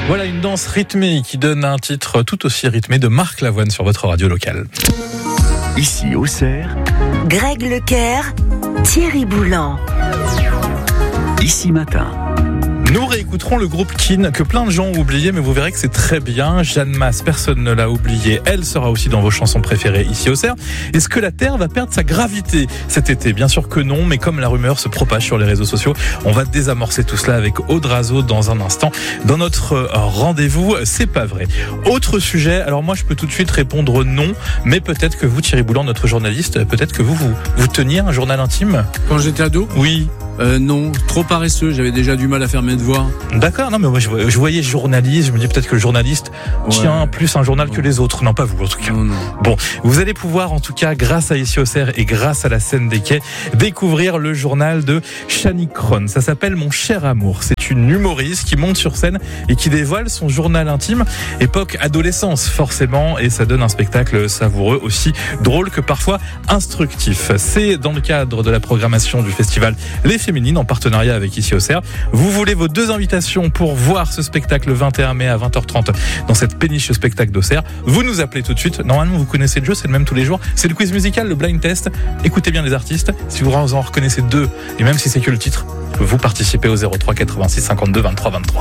Voilà une danse rythmée qui donne un titre tout aussi rythmé de Marc Lavoine sur votre radio locale. Ici, Auxerre, Greg Lecaire, Thierry Boulan. Ici Matin. Nous réécouterons le groupe Keane, que plein de gens ont oublié, mais vous verrez que c'est très bien. Jeanne Masse, personne ne l'a oublié. Elle sera aussi dans vos chansons préférées ici au Auxerre. Est-ce que la Terre va perdre sa gravité cet été? Bien sûr que non, mais comme la rumeur se propage sur les réseaux sociaux, on va désamorcer tout cela avec Aude Razo dans un instant. Dans notre rendez-vous, c'est pas vrai. Autre sujet, alors moi je peux tout de suite répondre non, mais peut-être que vous, Thierry Boulan, notre journaliste, peut-être que vous teniez un journal intime? Quand j'étais ado ? Oui. Non, trop paresseux, j'avais déjà du mal à faire mes devoirs. D'accord, non mais moi je voyais journaliste, je me dis peut-être que le journaliste tient plus un journal que les autres. Non, pas vous en tout cas. Non. Bon, vous allez pouvoir en tout cas, grâce à Ici Auxerre et grâce à la scène des quais, découvrir le journal de Shani Kron. Ça s'appelle Mon cher amour. C'est une humoriste qui monte sur scène et qui dévoile son journal intime, époque adolescence forcément, et ça donne un spectacle savoureux, aussi drôle que parfois instructif. C'est dans le cadre de la programmation du festival Les Féminines en partenariat avec Ici Auxerre. Vous voulez vos 2 invitations pour voir ce spectacle le 21 mai à 20h30 dans cette péniche spectacle d'Auxerre. Vous nous appelez tout de suite. Normalement, vous connaissez le jeu, c'est le même tous les jours. C'est le quiz musical, le blind test. Écoutez bien les artistes. Si vous en reconnaissez 2, et même si c'est que le titre, vous participez au 03 86 52 23 23.